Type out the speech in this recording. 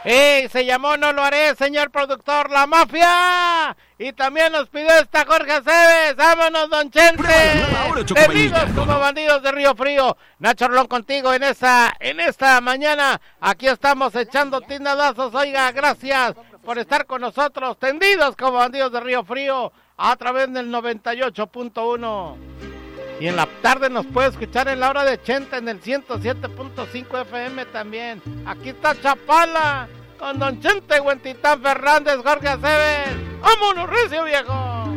Se llamó No Lo Haré, señor productor, La Mafia. Y también nos pidió esta Jorge Aceves. ¡Vámonos, don Chente! Tendidos como bandidos de Río Frío. Nacho Rolón contigo en esta mañana. Aquí estamos echando tindadazos. Oiga, gracias por estar con nosotros. Tendidos como bandidos de Río Frío a través del 98.1. Y en la tarde nos puede escuchar en la hora de Chente en el 107.5 FM también. Aquí está Chapala con don Chente, Huentitán Fernández, Jorge Aceves. ¡Vámonos, recio viejo!